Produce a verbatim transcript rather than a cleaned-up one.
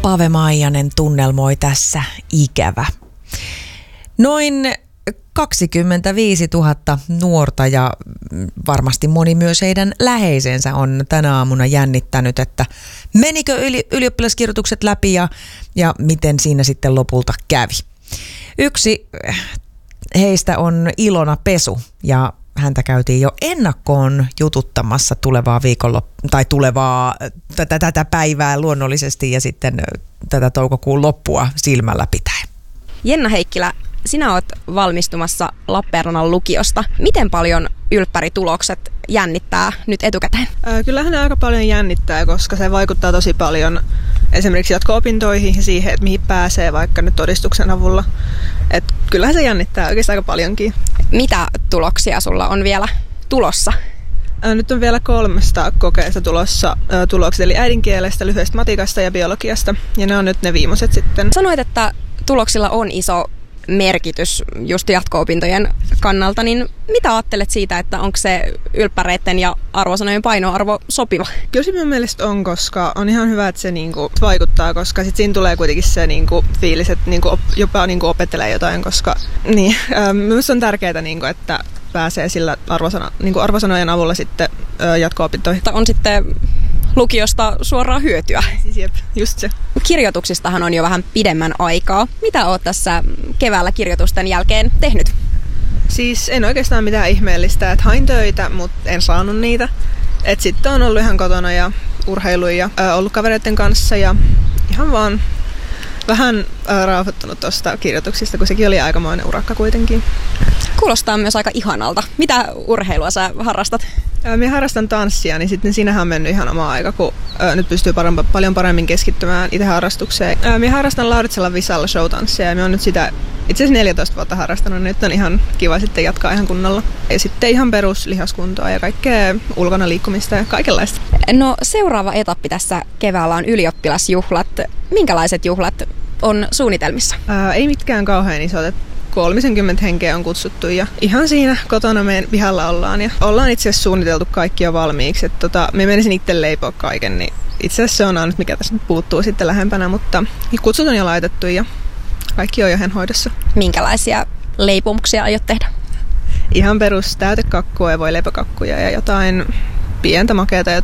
Pave Maijanen tunnelmoi tässä Ikävä. Noin kaksikymmentäviisituhatta nuorta ja varmasti moni myös heidän läheisensä on tänä aamuna jännittänyt, että menikö yli, ylioppilaskirjoitukset läpi ja, ja miten siinä sitten lopulta kävi. Yksi heistä on Ilona Pesu ja häntä käytiin jo ennakkoon jututtamassa tulevaa viikonlop- tai tulevaa tätä, tätä päivää luonnollisesti ja sitten tätä toukokuun loppua silmällä pitäen. Jenna Heikkilä, sinä olet valmistumassa Lappeenrannan lukiosta. Miten paljon ylppäritulokset jännittää nyt etukäteen? Kyllähän ne aika paljon jännittää, koska se vaikuttaa tosi paljon esimerkiksi jatko-opintoihin ja siihen, että mihin pääsee vaikka nyt todistuksen avulla. Et kyllähän se jännittää oikeastaan aika paljonkin. Mitä tuloksia sulla on vielä tulossa? Nyt on vielä kolmesta kokeesta tulossa tulokset, eli äidinkielestä, lyhyestä matikasta ja biologiasta. Ja ne on nyt ne viimeiset sitten. Sanoit, että tuloksilla on iso merkitys just jatko-opintojen kannalta, niin mitä ajattelet siitä, että onko se ylppäreiden ja arvosanojen painoarvo sopiva? Kyllä se minun mielestä on, koska on ihan hyvä, että se niinku vaikuttaa, koska sit siinä tulee kuitenkin se niinku fiilis, että niinku jopa niinku opettelee jotain, koska niin, ähm, minusta on tärkeää, niinku, että pääsee sillä arvosana, niinku arvosanojen avulla sitten äh, jatko-opintoihin. On sitten lukiosta suoraan hyötyä. Siis jep, just se. Kirjoituksistahan on jo vähän pidemmän aikaa. Mitä olet tässä keväällä kirjoitusten jälkeen tehnyt? Siis en oikeastaan mitään ihmeellistä, että hain töitä, mutta en saanut niitä. Et sitten on ollut ihan kotona ja urheiluja ja äh, ollut kavereiden kanssa ja ihan vaan vähän äh, rauhoittunut tuosta kirjoituksista, kun sekin oli aikamoinen urakka kuitenkin. Kuulostaa myös aika ihanalta. Mitä urheilua sä harrastat? Minä harrastan tanssia, niin sitten siinähän on mennyt ihan oma aika, kun ää, nyt pystyy parempa, paljon paremmin keskittymään itse harrastukseen. Minä harrastan Lauritsella Visalla showtanssia ja minä olen nyt sitä itse asiassa neljätoista vuotta harrastanut, niin nyt on ihan kiva sitten jatkaa ihan kunnolla. Ja sitten ihan peruslihaskuntoa ja kaikkea ulkona liikkumista ja kaikenlaista. No seuraava etappi tässä keväällä on ylioppilasjuhlat. Minkälaiset juhlat on suunnitelmissa? Ää, ei mitkään kauhean isot. kolmekymmentä henkeä on kutsuttu ja ihan siinä kotona meidän pihalla ollaan. Ja ollaan itse asiassa suunniteltu kaikki jo valmiiksi. Et tota, me menisin itse leipoa kaiken, niin itse asiassa se on ainut, mikä tässä nyt puuttuu sitten lähempänä. Mutta kutsut on jo laitettu ja kaikki on jo ihan hoidossa. Minkälaisia leipomuksia aiot tehdä? Ihan perus täytekakkua ja voi leipäkakkuja ja jotain pientä makeata.